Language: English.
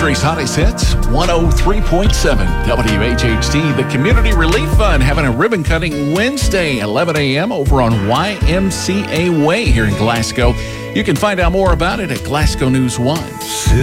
Country's hottest hits, 103.7 WHHT. The Community Relief Fund having a ribbon cutting Wednesday, 11 a.m. over on YMCA Way here in Glasgow. You can find out more about it at Glasgow News 1.